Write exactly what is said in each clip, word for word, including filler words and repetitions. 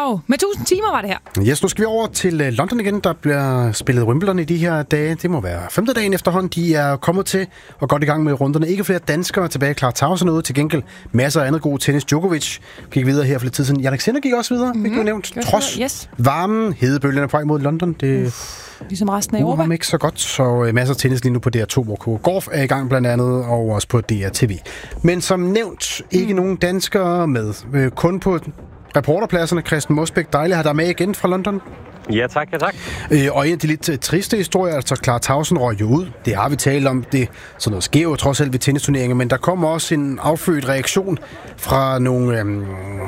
Jo, med tusind timer var det her. Yes, nu skal vi over til London igen. Der bliver spillet Wimbledon i de her dage. Det må være femte dagen efterhånden. De er kommet til og godt i gang med runderne. Ikke flere danskere tilbage. Clara Tauson ude. Til gengæld masser af andet god tennis. Djokovic gik videre her for lidt tid siden. Jan Alexander gik også videre, mm-hmm. fik du nævnt. Trods yes. varmen, hedebølgerne på vej mod London. Det Uff, ligesom resten af Europa. Uh, ikke så godt, så masser af tennis lige nu på D R to, hvor K Golf er i gang blandt andet, og også på D R T V. Men som nævnt, ikke mm. nogen danskere med. Øh, kun på reporterpladserne. Christian Mosbæk, dejligt at have dig med igen fra London. Ja, tak, ja, tak. Øh, og en af de lidt triste historier, altså Clara Tauson røg jo ud. Det har vi talt om. Det, sådan noget sker jo trods alt ved tennisturneringer, men der kommer også en affødt reaktion fra nogle, øhm,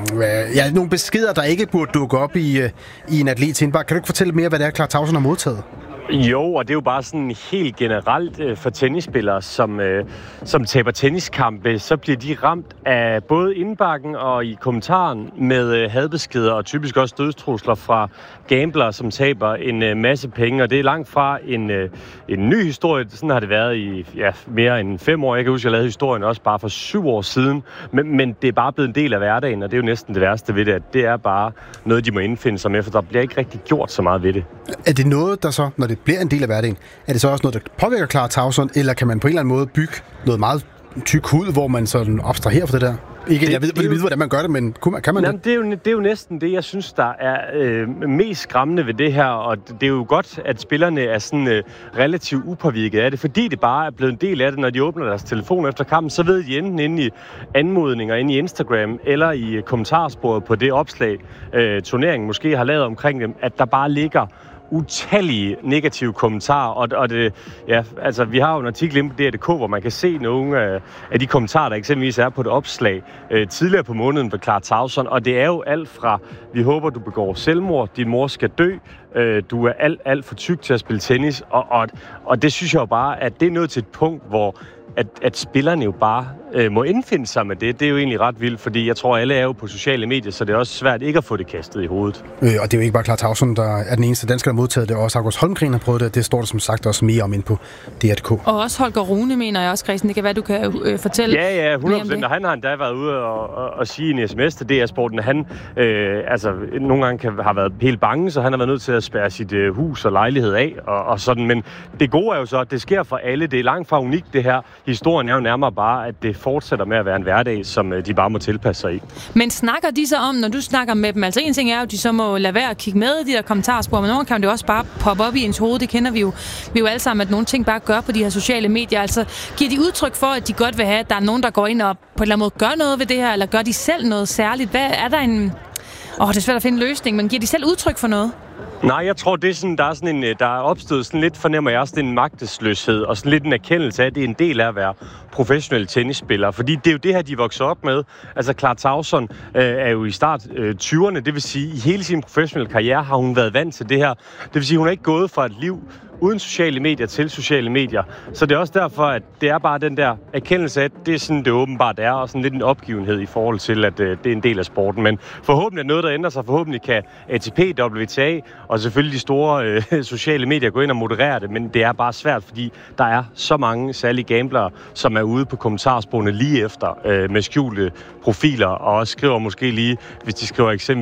ja, nogle beskeder, der ikke burde dukke op i, øh, i en atlet indbakke. Kan du ikke fortælle mere, hvad det er, Clara Tauson har modtaget? Jo, og det er jo bare sådan helt generelt øh, for tennisspillere, som, øh, som taber tenniskampe, så bliver de ramt af både indbakken og i kommentaren med øh, hadbeskeder og typisk også dødstrusler fra gamblere, som taber en øh, masse penge, og det er langt fra en, øh, en ny historie. Sådan har det været i ja, mere end fem år. Jeg kan huske, at jeg lavede historien også bare for syv år siden, men, men det er bare blevet en del af hverdagen, og det er jo næsten det værste ved det, at det er bare noget, de må indfinde sig med, for der bliver ikke rigtig gjort så meget ved det. Er det noget, der så, når det bliver en del af hverdagen, er det så også noget, der påvirker Clara Tauson, eller kan man på en eller anden måde bygge noget meget tyk hud, hvor man sådan abstraherer fra det der? Ikke, det, jeg ved, jeg ved, hvordan man gør det, men kan man, kan man jamen, det? Det er, jo, det er jo næsten det, jeg synes, der er øh, mest skræmmende ved det her, og det er jo godt, at spillerne er sådan øh, relativt upåvirket af det, fordi det bare er blevet en del af det, når de åbner deres telefon efter kampen, så ved de enten inde i anmodninger, inde i Instagram, eller i kommentarsporet på det opslag, øh, turneringen måske har lavet omkring dem, at der bare ligger utallige negative kommentarer, og, og det, ja, altså, vi har jo en artikel inde på D R punktum D K, hvor man kan se nogle af, af de kommentarer, der eksempelvis er på et opslag øh, tidligere på måneden ved Clara Tauson, og det er jo alt fra, vi håber, du begår selvmord, din mor skal dø, øh, du er alt, alt for tyk til at spille tennis, og, og, og det synes jeg jo bare, at det er nået til et punkt, hvor At, at spillerne jo bare øh, må indfinde sig med det. Det er jo egentlig ret vildt, fordi jeg tror, alle er jo på sociale medier, så det er også svært ikke at få det kastet i hovedet. Øh, og det er jo ikke bare Clara Tauson, der er den eneste dansker, der har modtaget det. Også August Holmgren har prøvet det. Det står der som sagt også mere om ind på D R punktum D K. Og også Holger Rune, mener jeg også, Christian. Det kan være, du kan øh, fortælle. Ja, ja, hundrede procent. Og han har endda været ude og, og, og sige i en sms til D R-sporten, at han øh, altså, nogle gange kan, har været helt bange, så han har været nødt til at spærre sit øh, hus og lejlighed af. Og, og sådan. Men det gode er jo så, at det sker for alle. Det er langt fra unikt, det her. Historien er jo nærmere bare, at det fortsætter med at være en hverdag, som de bare må tilpasse sig i. Men snakker de så om, når du snakker med dem, altså en ting er jo, at de så må lade være at kigge med i de der kommentarspor, men nogle kan det jo også bare poppe op i ens hoved. Det kender vi jo, vi jo alle sammen, at nogle ting bare gør på de her sociale medier. Altså, giver de udtryk for, at de godt vil have, at der er nogen, der går ind og på en eller anden måde gør noget ved det her, eller gør de selv noget særligt? Hvad er der en... Åh, oh, det er svært at finde en løsning, men giver de selv udtryk for noget? Nej, jeg tror, det er sådan, der er sådan en, der er opstået sådan lidt, fornemmer jeg også, det er en magtesløshed, og sådan lidt en erkendelse af, at det er en del af at være professionel tennisspiller. Fordi det er jo det her, de vokser op med. Altså, Clara Tauson øh, er jo i start øh, tyverne, det vil sige, i hele sin professionelle karriere har hun været vant til det her. Det vil sige, hun er ikke gået fra et liv uden sociale medier til sociale medier. Så det er også derfor, at det er bare den der erkendelse af, at det er sådan, det åbenbart er, og sådan lidt en opgivenhed i forhold til, at øh, det er en del af sporten. Men forhåbentlig er noget, der ændrer sig. Forhåbentlig kan A T P, W T A og selvfølgelig de store øh, sociale medier gå ind og moderere det, men det er bare svært, fordi der er så mange særlige gamblere, som er ude på kommentarsporene lige efter øh, med skjulte profiler, og også skriver måske lige, hvis de skriver eksempel